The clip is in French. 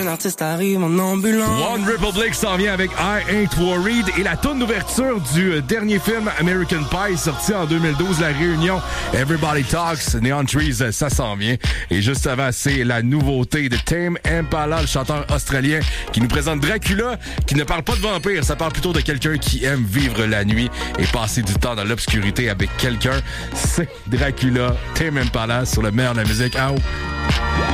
Un artiste arrive en ambulance. One Republic s'en vient avec I Ain't Worried et la toune d'ouverture du dernier film American Pie sorti en 2012, La Réunion. Everybody Talks, Neon Trees, ça s'en vient. Et juste avant, c'est la nouveauté de Tame Impala, le chanteur australien qui nous présente Dracula, qui ne parle pas de vampire, ça parle plutôt de quelqu'un qui aime vivre la nuit et passer du temps dans l'obscurité avec quelqu'un. C'est Dracula, Tame Impala sur le meilleur de la musique.